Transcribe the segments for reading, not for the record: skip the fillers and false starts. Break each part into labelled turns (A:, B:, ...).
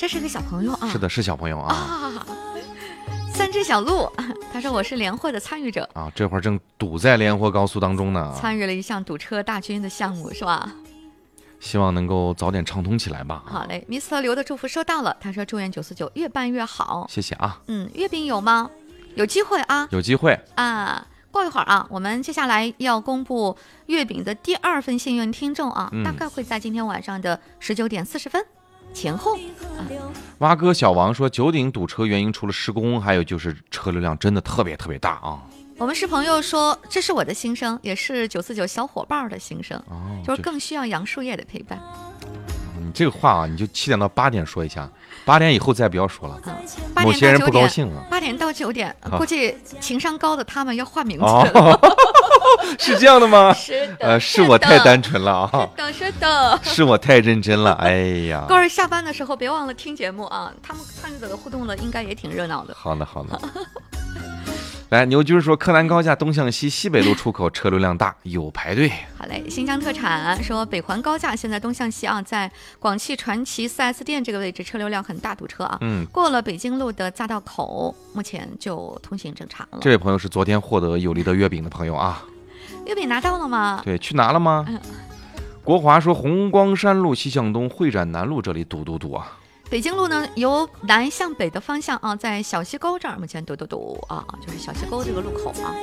A: 这是个小朋友啊。
B: 是的，是小朋友啊。
A: 三只小鹿，他说我是联会的参与者
B: 啊，这会儿正堵在联活高速当中呢，
A: 参与了一项堵车大军的项目，是吧？
B: 希望能够早点畅通起来吧。
A: 好嘞，Mr. 刘的祝福收到了，他说祝愿949越办越好，
B: 谢谢啊。
A: 月饼有吗？有机会啊，
B: 有机会
A: 啊。过一会儿啊，我们接下来要公布月饼的第2份幸运听众啊，大概会在今天晚上的19点40分前后。
B: 蛙哥小王说，九鼎堵车原因除了施工，还有就是车流量真的特别大啊。
A: 我们是朋友说，这是我的心声，也是949小伙伴的心声，就是更需要杨树叶的陪伴。
B: 你这个话啊，你就7点到8点说一下，8点以后再不要说了。
A: 某
B: 些人不高兴啊。
A: 8点到9点，估计情商高的他们要换名字了。
B: 是这样的吗？
A: 是的，
B: 是我太单纯了啊。
A: 是的，
B: 是我太认真了。哎呀，
A: 各位下班的时候别忘了听节目啊，他们参与者的互动的应该也挺热闹的。
B: 好的。来，牛军说，柯南高架东向西西北路出口车流量大，有排队。
A: 好嘞，新疆特产说，北环高架现在东向西啊，在广汽传祺 4S 店这个位置车流量很大，堵车啊。过了北京路的匝道口，目前就通行正常了。
B: 这位朋友是昨天获得有利的月饼的朋友啊。
A: 月饼拿到了吗？
B: 对，去拿了吗？国华说，红光山路西向东，会展南路这里堵啊。
A: 北京路呢，由南向北的方向啊，在小西沟这儿目前堵啊，就是小西沟这个路口啊。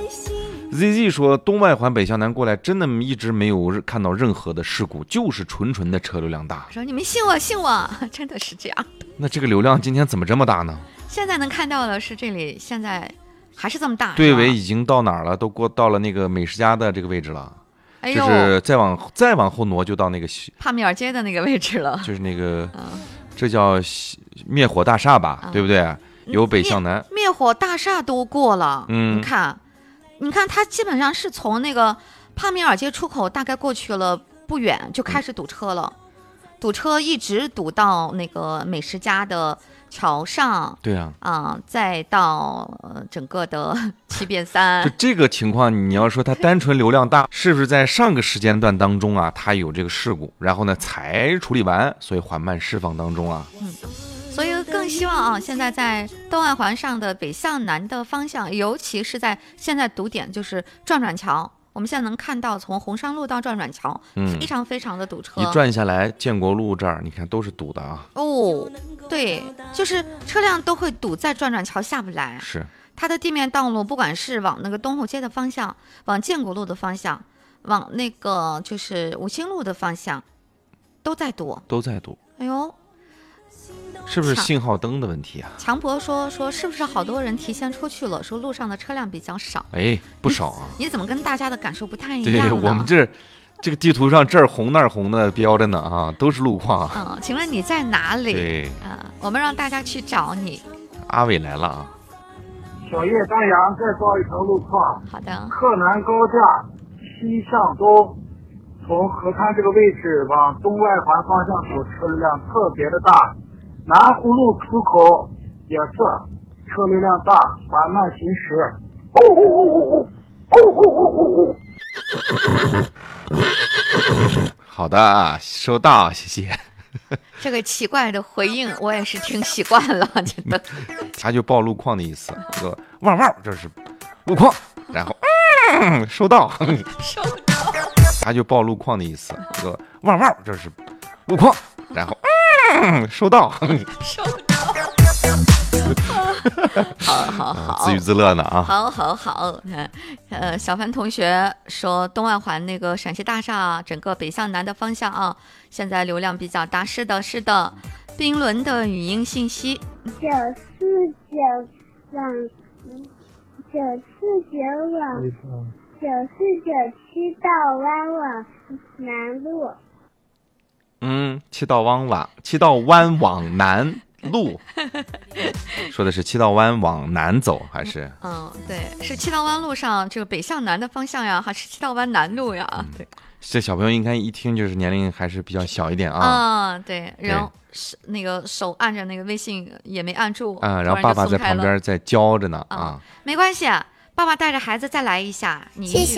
B: ZZ 说，东外环北向南过来，真的一直没有看到任何的事故，就是纯的车流量大。
A: 说你们信我，真的是这样。
B: 那这个流量今天怎么这么大呢？
A: 现在能看到的是这里现在还是这么大。
B: 队尾已经到哪儿了？都到了那个美食家的这个位置了。
A: 哎呦，
B: 就是再往后挪就到那个
A: 帕米尔街的那个位置了。
B: 就是那个。这叫灭火大厦吧，对不对？由北向南，
A: 灭火大厦都过了。你看它基本上是从那个帕米尔街出口大概过去了不远就开始堵车了，堵车一直堵到那个美食家的桥上。
B: 对啊，
A: 再到整个的7变3。
B: 就这个情况，你要说它单纯流量大，是不是在上个时间段当中啊，它有这个事故，然后呢才处理完，所以缓慢释放当中啊。
A: 所以更希望啊，现在在东外环上的北向南的方向，尤其是在现在堵点就是转桥。我们现在能看到从红山路到转桥，非常的堵车。
B: 一转下来，建国路这儿你看都是堵的啊。
A: 对，就是车辆都会堵在转桥下不来。
B: 是
A: 它的地面道路，不管是往那个东湖街的方向，往建国路的方向，往那个就是五星路的方向，都在堵。哎呦，
B: 是不是信号灯的问题啊？
A: 强博说是不是好多人提前出去了？说路上的车辆比较少。
B: 不少啊。
A: 你怎么跟大家的感受不太一样呢？
B: 对，我们这个地图上这儿红那儿红的标着呢啊，都是路况。
A: 请问你在哪里？
B: 对
A: 我们让大家去找你。
B: 阿伟来了啊。
C: 小叶丹阳再报一条路况。
A: 好的。
C: 柯南高架西向东，从河滩这个位置往东外环方向走，车流量特别的大。南湖路出口也是车流量大，缓慢行驶。
B: 好的，收到，谢谢。
A: 这个奇怪的回应我也是挺习惯了，真的。
B: 他就报路况的意思，说汪汪，这是路况，然后收到，
A: 收到。
B: 他就报路况的意思，说汪汪，这是路况，然后收到，
A: 收到。好，
B: 自娱自乐呢啊。
A: 好。小凡同学说，东外环那个陕西大厦，整个北向南的方向啊，现在流量比较大。是的。冰轮的语音信息
D: 949七道湾往南路。
B: 七道湾往南路，说的是七道湾往南走还是？
A: 对，是七道湾路上这个北向南的方向呀，还是七道湾南路呀？对，
B: 这小朋友应该一听就是年龄还是比较小一点啊。
A: 对，然后那个手按着那个微信也没按住
B: 然后爸爸在旁边在教着呢
A: 没关系，爸爸带着孩子再来一下，你
D: 谢谢。